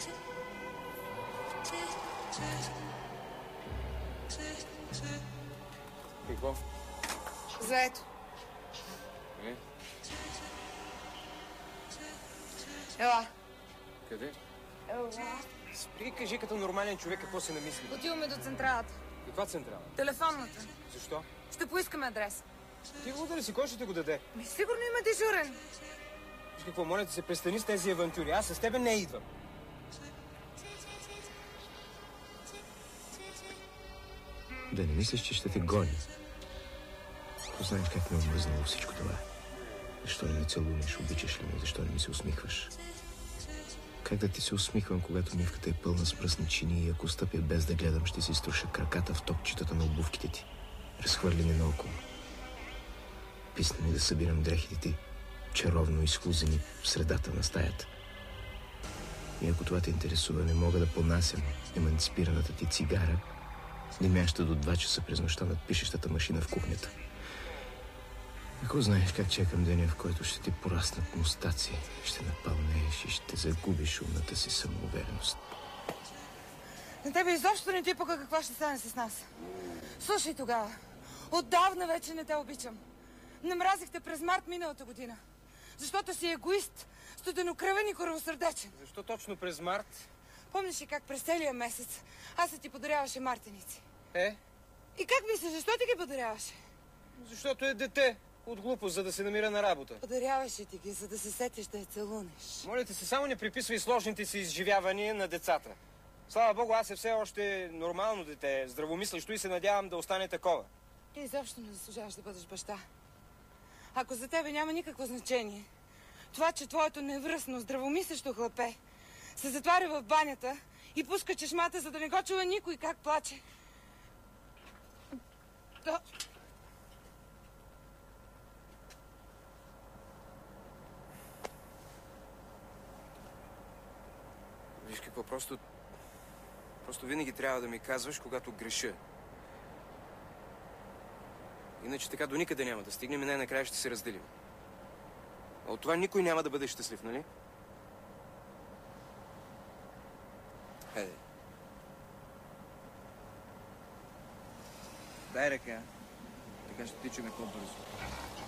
Какво? Заето. Е? Ела. Къде? Ела. Спри, кажи като нормален човек какво се намисли. Отиваме до централата. Каква централа? Телефонната. Защо? Ще поискаме адрес. Ти го удари си, кой ще ти го даде? Сигурно има дежурен. Виж какво, моля ти се, престани с тези авантюри. Аз с тебе не идвам. Да не мислиш, че ще те гоня. Знаеш как ме омръзнало всичко това. Защо не ме целунеш, обичаш ли ме, защо не ми се усмихваш? Как да ти се усмихвам, когато мивката е пълна с пръсни чини и ако стъпя без да гледам, ще си изтруша краката в топчетата на обувките ти, разхвърлени наоколо. Писна ми да събирам дрехите ти, чаровно изхлузени в средата на стаята. И ако това те интересува, не мога да понасям еманципираната ти цигара, димяща до 2 часа през нощта над пишещата машина в кухнята. Ако знаеш как чекам деня, в който ще ти пораснат мустаци, ще напълнееш и ще загубиш умната си самоувереност. На тебе изобщо не ти пука какво ще стане с нас. Слушай тогава, отдавна вече не те обичам. Намразих те през март миналата година. Защото си егоист, студенокръвен и коравосърдечен. Защо точно през март? Помниш ли как през целия месец аз ти подаряваше мартеници? Е? И как мислиш, защо ти ги подаряваше? Защото е дете. От глупост, за да се намира на работа. Подаряваше ти ги, за да се сетиш да я целунеш. Моля ти се, само не приписвай сложните си изживявания на децата. Слава Богу, аз е все още нормално дете, здравомислещо и се надявам да остане такова. Ти изобщо не заслужаваш да бъдеш баща. Ако за тебе няма никакво значение, това, че твоето невръстно, здравомислещо хлапе се затваря в банята и пуска чешмата, за да не го чува никой как плаче. То... Виж какво, просто винаги трябва да ми казваш, когато греша. Иначе така до никъде няма да стигнем и най-накрая ще се разделим. А от това никой няма да бъде щастлив, нали? Хайде. Дай ръка. Така ще тичаме по-бързо.